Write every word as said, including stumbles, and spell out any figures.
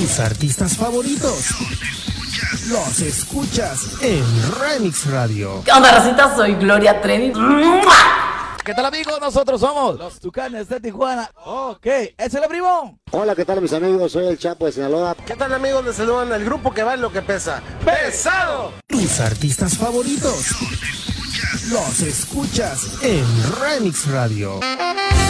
Tus artistas favoritos los escuchas en Remix Radio. ¿Qué onda, racita? Soy Gloria Trevi. ¿Qué tal, amigos? Nosotros somos los Tucanes de Tijuana. Ok, ¿es el primo? Hola, ¿qué tal, mis amigos? Soy el Chapo de Sinaloa. ¿Qué tal, amigos? Les saludan el grupo que vale lo que pesa. ¡Pesado! Tus artistas favoritos los escuchas en Remix Radio.